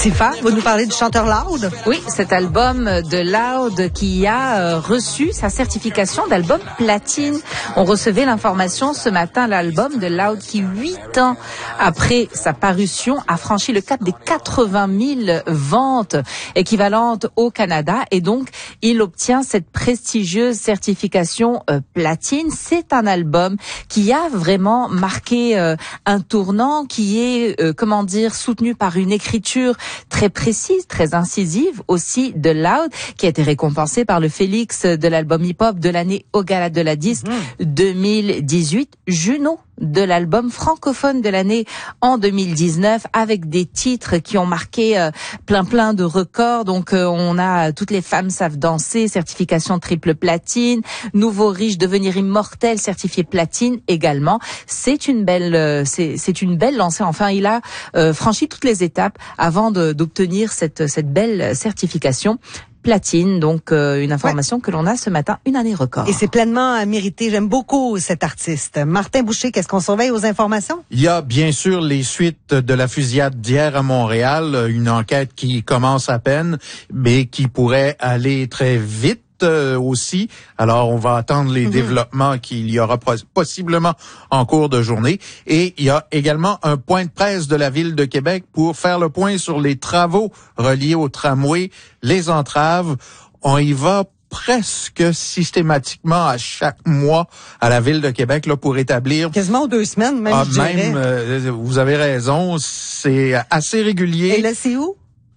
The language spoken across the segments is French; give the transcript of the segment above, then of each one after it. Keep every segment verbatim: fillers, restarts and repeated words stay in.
Tifa, vous nous parlez du chanteur Loud? Oui, cet album de Loud qui a euh, reçu sa certification d'album platine. On recevait l'information ce matin, l'album de Loud qui, huit ans après sa parution, a franchi le cap des quatre-vingt mille ventes équivalentes au Canada et donc il obtient cette prestigieuse certification euh, platine. C'est un album qui a vraiment marqué euh, un tournant, qui est, euh, comment dire, soutenu par une écriture très précise, très incisive aussi de Loud, qui a été récompensé par le Félix de l'album hip-hop de l'année au Gala de la Disque mmh. deux mille dix-huit, Juno de l'album francophone de l'année en deux mille dix-neuf, avec des titres qui ont marqué euh, plein plein de records. Donc euh, on a Toutes les femmes savent danser, certification triple platine, Nouveau riche, devenir immortel, certifié platine également. C'est une belle euh, c'est c'est une belle lancée. Enfin, il a euh, franchi toutes les étapes avant de, d'obtenir cette cette belle certification platine, donc euh, une information ouais. que l'on a ce matin, une année record. Et c'est pleinement mérité. J'aime beaucoup cet artiste. Martin Boucher, qu'est-ce qu'on surveille aux informations? Il y a bien sûr les suites de la fusillade d'hier à Montréal, une enquête qui commence à peine, mais qui pourrait aller très vite aussi. Alors, on va attendre les mm-hmm. développements qu'il y aura possiblement en cours de journée. Et il y a également un point de presse de la Ville de Québec pour faire le point sur les travaux reliés au tramway, les entraves. On y va presque systématiquement à chaque mois à la Ville de Québec là pour établir quasiment deux semaines même ah, je dirais. Même euh, vous avez raison, c'est assez régulier. Et là c'est où?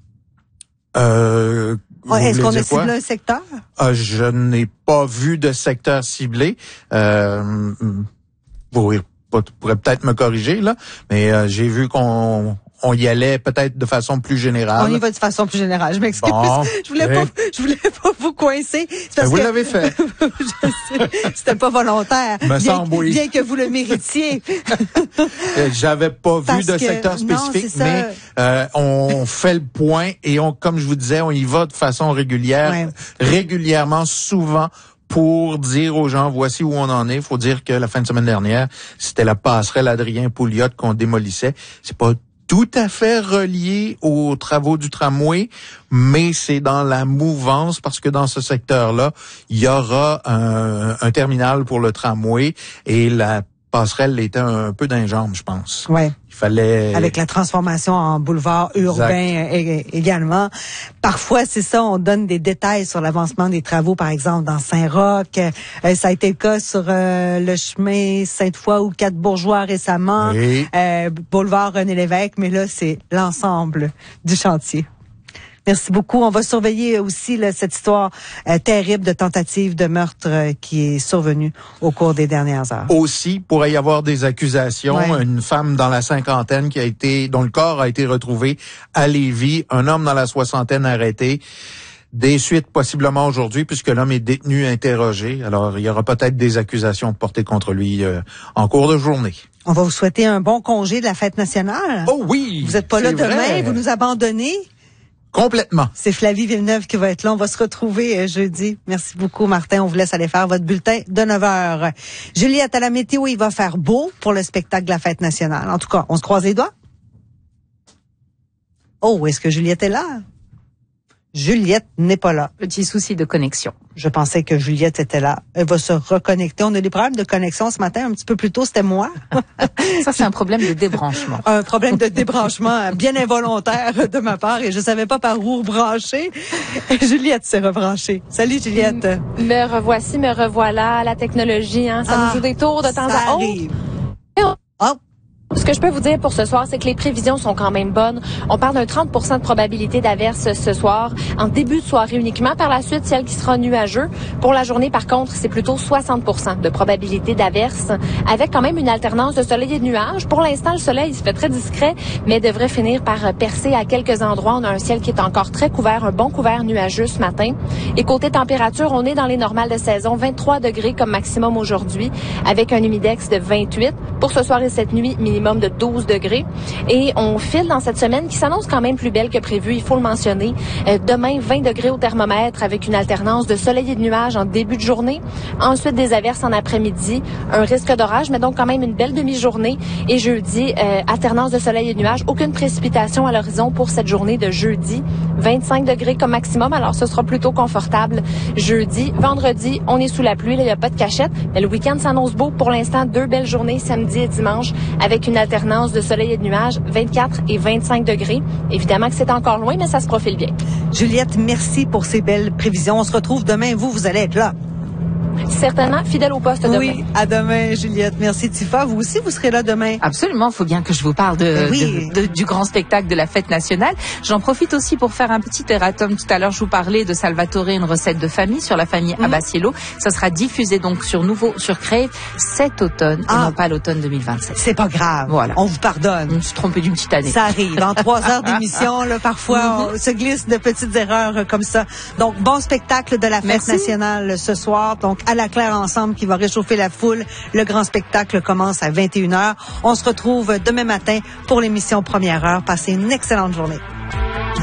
Euh Ouais, est-ce qu'on a ciblé un secteur? Euh, je n'ai pas vu de secteur ciblé. Euh, vous pourrez peut-être me corriger, là, mais euh, j'ai vu qu'on on y allait peut-être de façon plus générale. On y va de façon plus générale. Je m'excuse. Bon, je voulais mais... pas, je voulais pas vous coincer. C'est parce vous que... l'avez fait. Je sais, c'était pas volontaire. Me bien, semble, oui. Bien que vous le méritiez. J'avais pas vu parce de que... secteur spécifique, non, mais euh, on fait le point et on, comme je vous disais, on y va de façon régulière, ouais. régulièrement, souvent. Pour dire aux gens, voici où on en est. Il faut dire que la fin de semaine dernière, c'était la passerelle Adrien Pouliot qu'on démolissait. C'est pas tout à fait relié aux travaux du tramway, mais c'est dans la mouvance parce que dans ce secteur-là, il y aura un, un terminal pour le tramway et la passerelle était un peu d'un jambe, je pense. Ouais. Il fallait... Avec la transformation en boulevard urbain é- également. Parfois, c'est ça, on donne des détails sur l'avancement des travaux, par exemple, dans Saint-Roch. Euh, ça a été le cas sur euh, le chemin Sainte-Foy ou Quatre-Bourgeois récemment. Oui. Euh, boulevard René-Lévesque, mais là, c'est l'ensemble du chantier. Merci beaucoup. On va surveiller aussi là, cette histoire euh, terrible de tentative de meurtre euh, qui est survenue au cours des dernières heures. Aussi, pourrait y avoir des accusations. Ouais. Une femme dans la cinquantaine qui a été, dont le corps a été retrouvé à Lévis. Un homme dans la soixantaine arrêté. Des suites possiblement aujourd'hui puisque l'homme est détenu, interrogé. Alors, il y aura peut-être des accusations portées contre lui euh, en cours de journée. On va vous souhaiter un bon congé de la fête nationale. Oh oui! Vous êtes pas là demain, vrai. Vous nous abandonnez. Complètement. C'est Flavie Villeneuve qui va être là. On va se retrouver euh, jeudi. Merci beaucoup, Martin. On vous laisse aller faire votre bulletin de neuf heures. Juliette, à la météo, il va faire beau pour le spectacle de la fête nationale. En tout cas, on se croise les doigts. Oh, est-ce que Juliette est là? Juliette n'est pas là. Petit souci de connexion. Je pensais que Juliette était là. Elle va se reconnecter. On a des problèmes de connexion ce matin. Un petit peu plus tôt, c'était moi. Ça, c'est un problème de débranchement. Un problème de débranchement bien involontaire de ma part et je savais pas par où brancher. Juliette s'est rebranchée. Salut, Juliette. Me revoici, me revoilà. La technologie, hein, ça ah, nous joue des tours de temps ça à autre. Arrive. Oh. Ce que je peux vous dire pour ce soir, c'est que les prévisions sont quand même bonnes. On parle d'un trente pour cent de probabilité d'averse ce soir, en début de soirée uniquement. Par la suite, ciel qui sera nuageux. Pour la journée, par contre, c'est plutôt soixante pour cent de probabilité d'averse, avec quand même une alternance de soleil et de nuages. Pour l'instant, le soleil il se fait très discret, mais devrait finir par percer à quelques endroits. On a un ciel qui est encore très couvert, un bon couvert nuageux ce matin. Et côté température, on est dans les normales de saison, vingt-trois degrés comme maximum aujourd'hui, avec un humidex de vingt-huit. Pour ce soir et cette nuit, minimum minimum de douze degrés. Et on file dans cette semaine qui s'annonce quand même plus belle que prévu, il faut le mentionner. Euh, demain, vingt degrés au thermomètre avec une alternance de soleil et de nuages en début de journée. Ensuite, des averses en après-midi, un risque d'orage, mais donc quand même une belle demi-journée. Et jeudi, euh, alternance de soleil et de nuages. Aucune précipitation à l'horizon pour cette journée de jeudi. vingt-cinq degrés comme maximum, alors ce sera plutôt confortable jeudi. Vendredi, on est sous la pluie, il n'y a pas de cachette. Mais le week-end s'annonce beau. Pour l'instant, deux belles journées, samedi et dimanche, avec une alternance de soleil et de nuages, vingt-quatre et vingt-cinq degrés. Évidemment que c'est encore loin, mais ça se profile bien. Juliette, merci pour ces belles prévisions. On se retrouve demain. Vous, vous allez être là. Certainement, fidèle au poste demain. Oui, à demain, Juliette. Merci, Tifa. Vous aussi, vous serez là demain. Absolument. Il faut bien que je vous parle de, oui. de, de, du grand spectacle de la fête nationale. J'en profite aussi pour faire un petit erratum. Tout à l'heure, je vous parlais de Salvatore, une recette de famille sur la famille mmh. Abbassiello. Ça sera diffusé donc sur Nouveau, sur Crave cet automne, ah. et non pas l'automne deux mille vingt-sept. C'est pas grave. Voilà. On vous pardonne. Je me suis trompée d'une petite année. Ça arrive. En trois heures d'émission, là, parfois, mmh. on se glisse de petites erreurs comme ça. Donc, bon spectacle de la fête Merci. nationale ce soir. Donc, à la claire ensemble, qui va réchauffer la foule. Le grand spectacle commence à vingt et une heures. On se retrouve demain matin pour l'émission Première Heure. Passez une excellente journée.